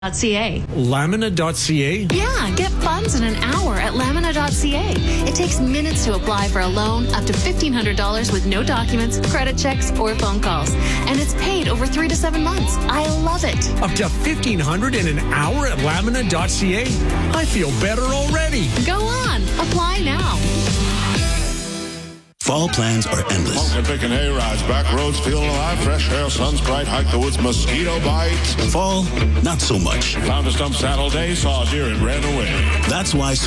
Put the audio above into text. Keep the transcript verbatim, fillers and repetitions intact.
.ca. Lamina dot c a? Yeah, get funds in an hour at Lamina dot c a. It takes minutes to apply for a loan up to fifteen hundred dollars with no documents, credit checks, or phone calls. And it's paid over three to seven months. I love it. Up to fifteen hundred dollars in an hour at Lamina dot c a? I feel better already. Go on. Apply now. Fall plans are endless. Pumpkin picking hay rides, back roads feeling alive, fresh air, sun's bright, hike the woods, mosquito bites. Fall, not so much. Found a stump saddle day, saw a deer and ran away. That's why